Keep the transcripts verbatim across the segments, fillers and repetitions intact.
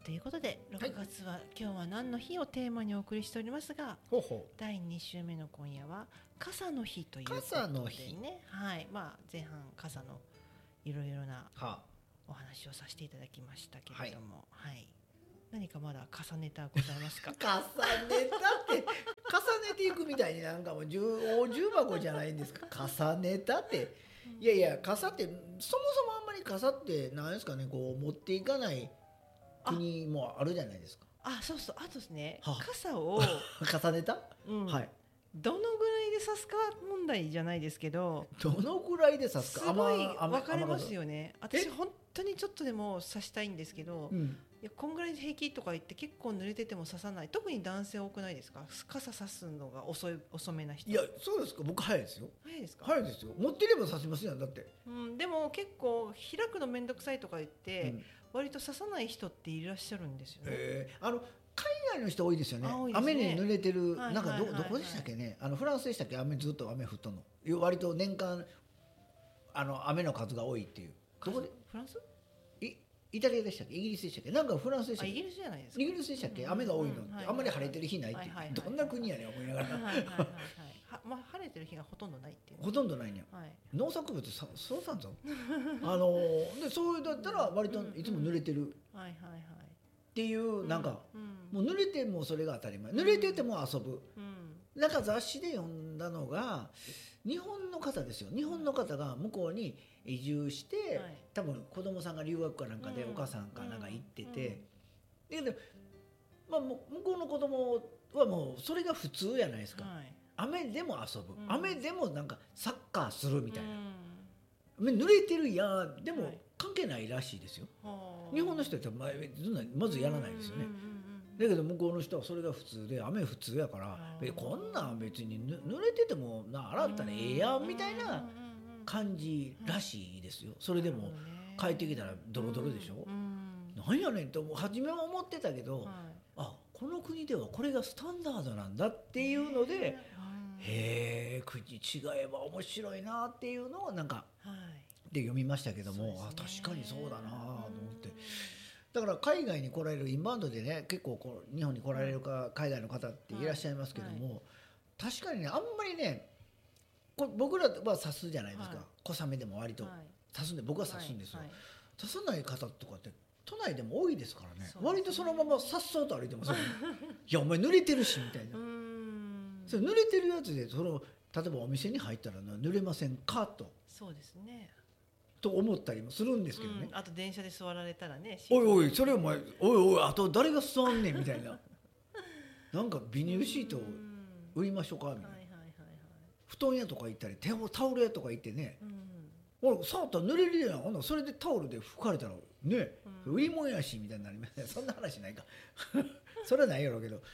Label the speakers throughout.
Speaker 1: ということでろくがつは、はい、今日は何の日をテーマにお送りしておりますが、
Speaker 2: ほうほう
Speaker 1: だいに週目の今夜は傘の日ということでね、
Speaker 2: 傘の日、
Speaker 1: はいまあ、前半傘のいろいろなお話をさせていただきましたけれども、はいはい、何かまだ重ねたございますか？
Speaker 2: 重ねたって重ねていくみたいになんかもう重箱じゃないんですか？重ねたっていやいや傘ってそもそもあんまり傘って何ですかね、こう持っていかない国もあるじゃないですか。
Speaker 1: ああそうそう、あとですね、
Speaker 2: は
Speaker 1: 傘を
Speaker 2: 重ねた、
Speaker 1: うん、
Speaker 2: はい
Speaker 1: どのぐらいで刺すか問題じゃないですけど、
Speaker 2: どのぐらいで刺すか
Speaker 1: すごい分かれますよね。私本当にちょっとでも刺したいんですけど、うん、いやこんぐらいで平気とか言って結構濡れてても刺さない。特に男性多くないですか？傘刺すのが遅い遅めな人。
Speaker 2: いやそうですか、僕早いですよ。
Speaker 1: 早いですか？
Speaker 2: 早いですよ。持ってれば刺しますよだって、
Speaker 1: うん、でも結構開くのめんどくさいとか言って、うん、割と刺さない人っていらっしゃるんですよね。
Speaker 2: えー、あの海外の人多いですよね。雨に濡れてる、なんか ど, どこでしたっけね、あのフランスでしたっけ、雨ずっと雨降ったの割と年間あの雨の数が多いっていう。どこで？
Speaker 1: フランス？
Speaker 2: いイタリアでしたっけ、イギリスでしたっけ、なんかフランスでしたっけ？
Speaker 1: イギリスじゃないですか。
Speaker 2: イギリスでしたっけ、雨が多いのって、あんまり晴れてる日ないって、どんな国やねん思いながら、
Speaker 1: まあ晴れてる日がほとんどないっていう。
Speaker 2: ほとんどないね、はい、農作物さそうさんぞあのでそういうだったら割といつも濡れてるっていうなんか、もう濡れてもそれが当たり前、濡れてても遊ぶ、なんか雑誌で読んだのが日本の方ですよ。日本の方が向こうに移住して、はい、多分子供さんが留学かなんかでお母さんかなんか行ってて、うんうん、で、まあ、向こうの子供はもうそれが普通じゃないですか、はい、雨でも遊ぶ、うん、雨でもなんかサッカーするみたいな、うん、濡れてるやでも関係ないらしいですよ、はい、日本の人はまずやらないですよね、うんうんうん、だけど向こうの人はそれが普通で、雨普通やからこんなん別に濡れててもな洗ったらええやんみたいな感じらしいですよ。それでも帰ってきたらドロドロでしょ、なんやねんって初めは思ってたけど、あこの国ではこれがスタンダードなんだっていうので、へえ国違えば面白いなっていうのをなんかで読みましたけども、あ確かにそうだなと思って。だから海外に来られるインバウンドでね、結構こう日本に来られるか海外の方っていらっしゃいますけども、はいはい、確かにねあんまりねこれ僕らは刺すじゃないですか、はい、小雨でも割と刺すんで、僕は刺すんですよ、はいはい、刺さない方とかって都内でも多いですからね、割とそのままさっそうと歩いてますよねいやお前濡れてるしみたいな、うーんそれ濡れてるやつでその例えばお店に入ったら濡れませんかと、
Speaker 1: そうですね
Speaker 2: と思ったりもするんですけどね、
Speaker 1: うん、あと電車で座られたらね、
Speaker 2: おいおいそれお前おいおいあと誰が座んねんみたいななんかビニールシート売りましょうかみたいな、はいはいはいはい、布団屋とか行ったりタオル屋とか行ってね、うん、俺触ったら濡れるやん、ほんならそれでタオルで拭かれたらね、うん、売り物やしみたいになりますね。そんな話ないかそれはないやろうけど、はい、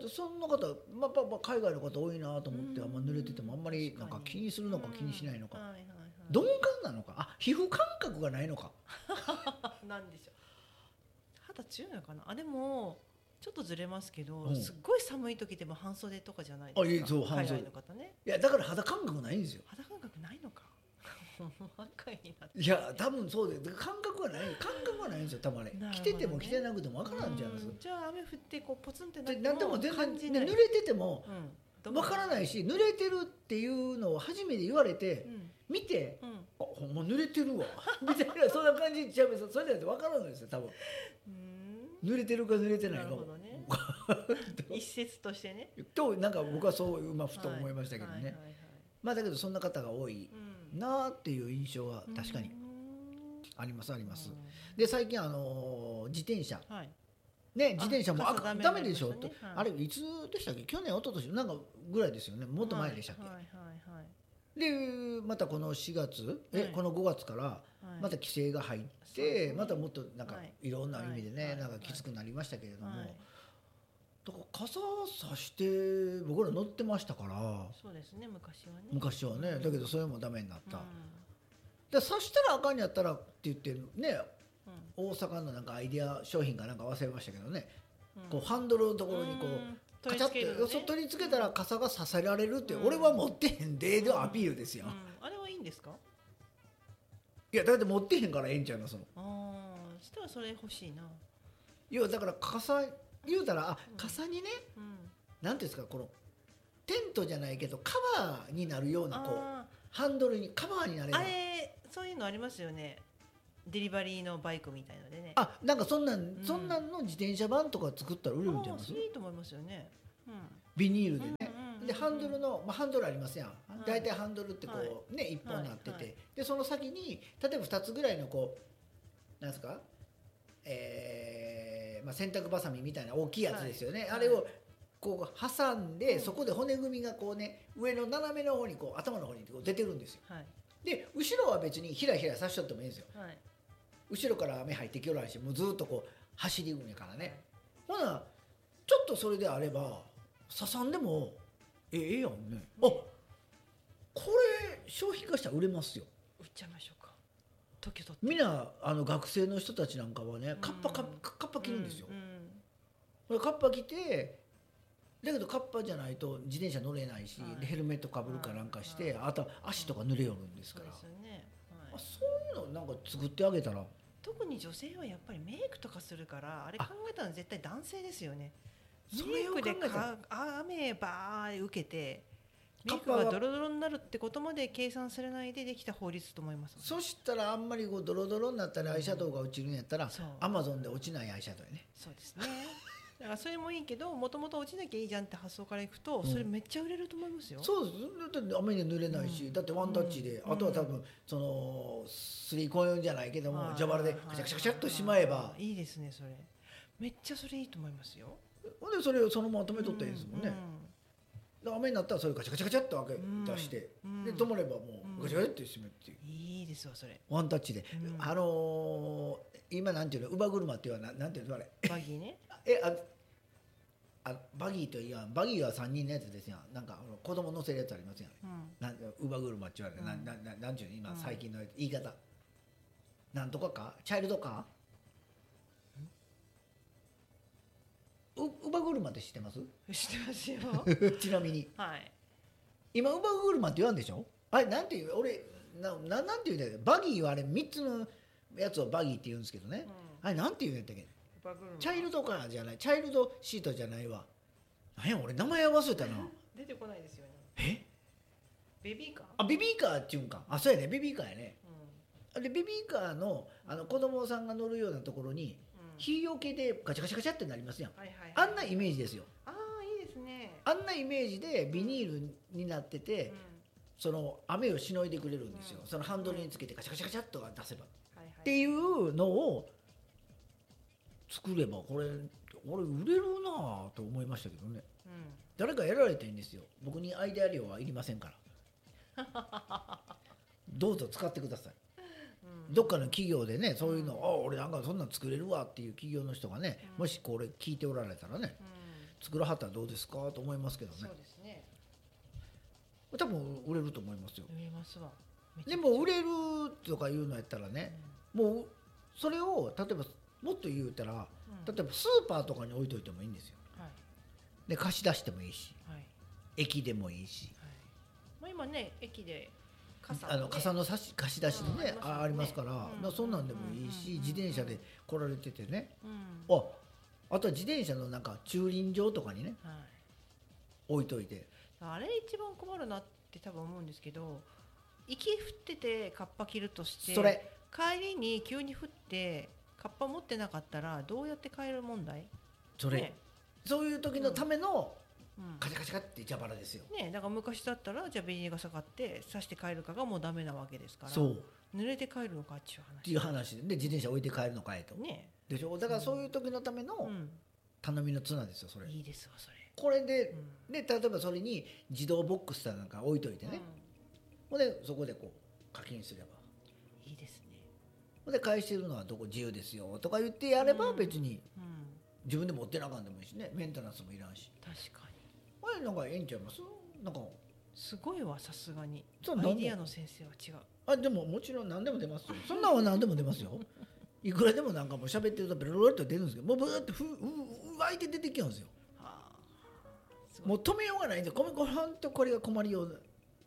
Speaker 2: そんな方、まあまあ、海外の方多いなと思って、うん、あんま濡れててもあんまりなんか気にするのか気にしないのか、うんはいはいはい、鈍感なのか、あ皮膚感覚がないのか
Speaker 1: なんでしょう、肌強いのかなあ。でもちょっとずれますけど、うん、すっごい寒い時でも半袖とかじゃないですか。あいいそう半袖海外の方ね。
Speaker 2: いやだから肌感覚ないんですよ。
Speaker 1: 肌感覚ないのか若いになって、
Speaker 2: いや多分そうで感覚はない感覚はないんですよ。多分あれ、ね、着てても着てなくても分からんじゃいます。
Speaker 1: じゃあ雨降ってこうポツンってなっても
Speaker 2: なんでも全然、ね、濡れてても分からないし、濡れてるっていうのを初めて言われて、うん、見て、うん、あほんま濡れてるわみたいなそんな感じちゃう。それじゃなくて分からないんですよ多分。うん濡れてるか濡れてないか。なるほどね
Speaker 1: 一説としてね
Speaker 2: となんか僕はそう、まあ、ふと思いましたけどね、はいはいはいはい、まあだけどそんな方が多いなっていう印象は確かにありますあります。で最近あの自転車、はいね、自転車もあダメ、ダメでしょ、ねはい、あれいつでしたっけ、去年一昨年なんかぐらいですよね、もっと前でしたっけ、はいはいはいはい、でまたこのしがつえ、はい、このごがつからまた規制が入って、はい、またもっとなんかいろんな意味でね、はい、なんかきつくなりましたけれども、はい、だから傘さして僕ら乗ってましたから。
Speaker 1: そうですね昔はね
Speaker 2: 昔はね、だけどそれもダメになった、うん、でさしたらあかんやったらって言ってね、うん、大阪のなんかアイデア商品かなんか忘れましたけどね、うん、こうハンドルのところにこうカチャッと、ね、取り付けたら傘がさせられるって、うん、俺は持ってへんででアピールですよ、うんうん、
Speaker 1: あれはいいんですか。
Speaker 2: いやだって持ってへんからええんちゃいますの。
Speaker 1: ああしたらそれ欲しいな。
Speaker 2: 要はだから傘言うたらあ傘にね、うん、なんていうんですかこのテントじゃないけどカバーになるようなこうハンドルにカバーになれるあ
Speaker 1: れそういうのありますよね。デリバリーのバイクみたいのでね。
Speaker 2: あなんかそんなん、うん、そんなんの自転車版とか作ったら売れるんじゃないですか。
Speaker 1: いいと思いますよね、うん、
Speaker 2: ビニールでね、うん、でハンドルの、まあ、ハンドルありますやん、はい、だいたいハンドルってこう、はい、ねいっぽんになってて、はいはい、でその先に例えばふたつぐらいのこうなんですか、えーまあ、洗濯バサミみたいな大きいやつですよね、はい、あれをこう挟んで、うん、そこで骨組みがこうね上の斜めの方にこう頭の方にこう出てるんですよ、はい、で後ろは別にひらひらさしとってもいいんですよ、はい、後ろから雨入ってきよらんしもうずっとこう走りいくんやからね、はい、ほなちょっとそれであれば刺さんでもええやんね、あこれ商品化したら売れますよ。
Speaker 1: 売っちゃいましょうか。特許取って
Speaker 2: みんなあの学生の人たちなんかはねカッパカッパカッパ着るんですよ、うんうん、これカッパ着てだけどカッパじゃないと自転車乗れないし、はい、ヘルメットかぶるかなんかして、はい、あと足とか濡れよるんですから、うん、そうですよね、はい、そういうのなんか作ってあげたら。
Speaker 1: 特に女性はやっぱりメイクとかするからあれ考えたのは絶対男性ですよね。
Speaker 2: そ
Speaker 1: メイクでか雨ばー受けてメイクがドロドロになるってことまで計算されないでできた法律と思います、ね、
Speaker 2: そしたらあんまりこうドロドロになったらアイシャドウが落ちるんやったら、うん、アマゾンで落ちないアイシャドウやね。
Speaker 1: そうですねだからそれもいいけどもともと落ちなきゃいいじゃんって発想からいくと、うん、それめっちゃ売れると思いますよ。
Speaker 2: そうですだって雨に濡れないし、うん、だってワンタッチで、うん、あとは多分そのスリーコインじゃないけども蛇腹でカチャカチャカチャっとしまえば
Speaker 1: いいですね。それめっちゃそれいいと思いますよ。
Speaker 2: ほんでそれをそのまま止めとったらいいですもんね、うんうん、雨になったらそれカチャカチャカチャっと開け、うん、出して、うん、で止まればもうガチャガチャって閉めるっていう、
Speaker 1: うん、いいですわそれ
Speaker 2: ワンタッチで、うん、あのー、今なんていうの乳母車っていうのはなんていうのあれ
Speaker 1: バギーね
Speaker 2: えああバギーといやバギーはさんにんのやつですよ。なんか子供乗せるやつありますよね、うん、なん乳母車って言われて、うん、ななななんていうの今最近の言い方、なんとかかチャイルドカー乳母車って知ってます？
Speaker 1: 知ってますよ
Speaker 2: ちなみに、
Speaker 1: はい、
Speaker 2: 今乳母車って言わんでしょ。あれなんていう俺 な, な, なんていうんだよ。バギーはあれみっつのやつをバギーって言うんですけどね、うん、あれなんていうんやったっけ。チャイルドカーじゃないチャイルドシートじゃないわ。何や俺名前忘れたな
Speaker 1: 出てこないですよね。
Speaker 2: え
Speaker 1: ベビーカー
Speaker 2: あベビーカーっていうんか。あそうやねベビーカーやね、うん、でベビーカー の, あの子供さんが乗るようなところに、うん、日よけでガチャガチャガチャってなりますやん、はいはいはい、あんなイメージですよ。
Speaker 1: ああいいですね。
Speaker 2: あんなイメージでビニールになってて、うん、その雨をしのいでくれるんですよ、うん、そのハンドルにつけてガチャガチャガチャっと出せば、はいはい、っていうのを作ればこれ俺売れるなと思いましたけどね、うん、誰かやられていいんですよ。僕にアイデア料はいりませんからどうぞ使ってください、うん、どっかの企業でねそういうの、うん、あ俺なんかそんなん作れるわっていう企業の人がね、うん、もしこれ聞いておられたらね、うん、作らはったらどうですかと思いますけどね。
Speaker 1: そうですね。
Speaker 2: 多分売れると思いますよ。
Speaker 1: 売れますわ。
Speaker 2: でも売れるとかいうのやったらね、うん、もうそれを例えばもっと言うたら、うん、例えばスーパーとかに置いといてもいいんですよ、はい、で貸し出してもいいし、はい、駅でもいいし、
Speaker 1: はい、まあ、今ね駅で
Speaker 2: 傘の、ね、あの傘の差し貸し出しでね、うん、あ, ありますから、うん、そんなんでもいいし、うん、自転車で来られててね、うん、あ, あとは自転車のなんか駐輪場とかにね、はい、置いといて。
Speaker 1: あれ一番困るなって多分思うんですけど、雪降っててカッパ着るとして
Speaker 2: それ
Speaker 1: 帰りに急に降ってカッパ持ってなかったらどうやって帰る問題。
Speaker 2: それ、ね、そういう時のためのカチャカチャって蛇腹ですよ、
Speaker 1: ね、だから昔だったらじゃあビニールが下がって刺して帰るかがもうダメなわけですから、
Speaker 2: そう
Speaker 1: 濡れて帰るのかっていう話
Speaker 2: っていう話で自転車置いて帰るのかいと、ね、でしょ。だからそういう時のための頼みの綱ですよそれ。
Speaker 1: いいですわそれ。
Speaker 2: これで、うん、で例えばそれに自動ボックスなんか置いといてね、うん、でそこでこう課金すれば
Speaker 1: いいですね。
Speaker 2: で返してるのはどこ自由ですよとか言ってやれば別に、うんうん、自分で持ってなあかんでもいいしね、メンテナンスもいらんし。
Speaker 1: 確かに
Speaker 2: これなんかええんちゃいます。なんか
Speaker 1: すごいわさすがにアイディアの先生は違う。
Speaker 2: あでももちろん何でも出ますよそんなんは何でも出ますよいくらでもなんかもう喋ってるとベロロロって出るんですけど、もうブーってふう湧いて出てきるんですよ。もう止めようがないんで、ごめんごめんほんとこれが困りよう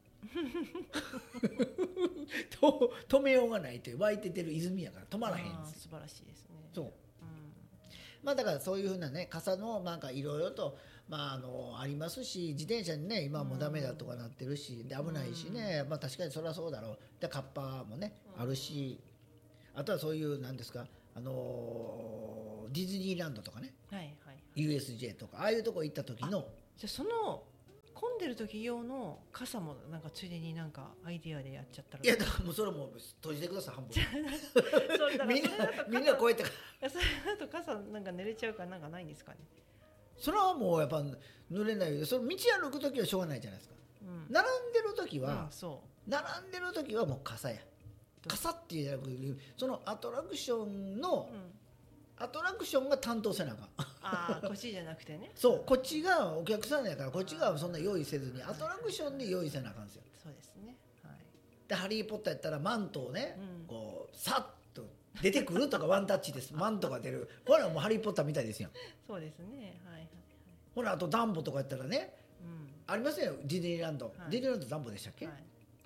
Speaker 2: と止めようがないという湧いて出る泉やから止まらへんんです。
Speaker 1: 素晴らしいですね。
Speaker 2: そう、うん、 まあだからそういうふうなね傘のなんかいろいろとまああのありますし、自転車にね今はもうダメだとかなってるし、で危ないしね、まあ確かにそりゃそうだろう。でカッパもねあるし、あとはそういうなんですか、あのディズニーランドとかね、
Speaker 1: はいはいはい、
Speaker 2: ユーエスジェー とかああいうとこ行った時の、
Speaker 1: じゃあその混んでる時用の傘もなんかついでになんかアイディアでやっちゃったら、
Speaker 2: いやだからもうそれも閉じてください半分みんなみんなこうやって
Speaker 1: それだと傘なんか濡れちゃうからなんかないんですかね。
Speaker 2: それはもうやっぱ濡れないよ。その道歩く時はしょうがないじゃないですか、うん、並んでる時は、うん、そう並んでる時はもう傘や、傘っていうじゃなくてそのアトラクションの、うんアトラクションが担当せなあかん。
Speaker 1: ああこっちじゃなくてね。
Speaker 2: そうこっちがお客さんやからこっちがそんな用意せずにアトラクションで用意せなあかんですよ。
Speaker 1: そうですね。はい。
Speaker 2: でハリー・ポッターやったらマントをね、うん、こうさっと出てくるとかワンタッチです。マントが出る。ほらもうハリー・ポッターみたいですよ。
Speaker 1: そうですね。はいはいはい。
Speaker 2: ほらあとダンボとかやったらね、うん、ありますよディズニーランド。はい、ディズニーランドダンボでしたっけ？はい、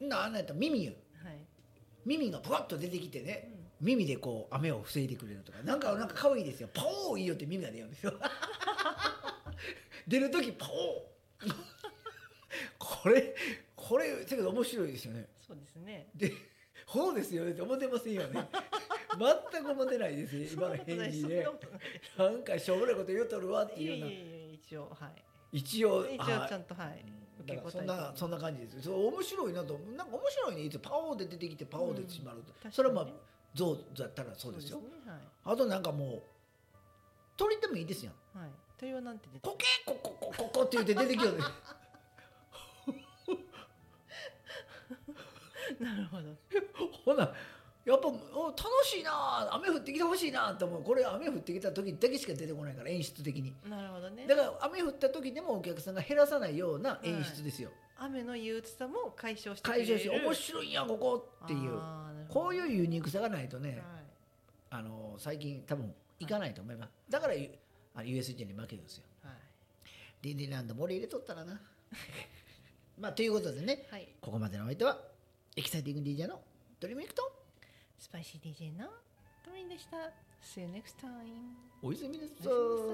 Speaker 2: なあんなやったら耳よ。はい。耳がブワッと出てきてね。うん耳でこう雨を防いでくれるとかなんかなんか可愛いですよ。パオーいいよって耳が出るんですよ出る時パオーこれこれだけど面白いですよね。
Speaker 1: そうですね。
Speaker 2: でそうですよねって思ってませんよね全く思ってないですよ今の返事でなんかしょうもないこと言うとるわっていうような。いやいやいや一応はい一応
Speaker 1: 一応ちゃんとはい、
Speaker 2: だからそんなそんな感じです。そう面白いなとなんか面白いねいつパオーで出てきてパオーで閉まると、うん、それはまあ象だったらそうですよ。そうですね、はい、あとなんかもう鳥でもいいですよ。
Speaker 1: はい。鳥はなんて出て
Speaker 2: コケコココココって言って出てきよね。
Speaker 1: なるほど。
Speaker 2: ほなやっぱ楽しいな雨降ってきてほしいなと思う。これ雨降ってきた時だけしか出てこないから演出的に。
Speaker 1: なるほどね。
Speaker 2: だから雨降った時でもお客さんが減らさないような演出ですよ。
Speaker 1: はい、雨の憂鬱さも解消してくれる。
Speaker 2: 解消して面白いんやここっていうこういうユニークさがないとね、はい、あの最近多分行かないと思います。はい、だからあの ユーエスジェー に負けるんですよ。はい、ディズニーランド盛り入れとったらな。まあということでね、はい、ここまでのお相手はエキサイティング ディージェー のドリームイクと
Speaker 1: スパイシー ディージェー のトミンでした。See you next time.
Speaker 2: おやすみなさい。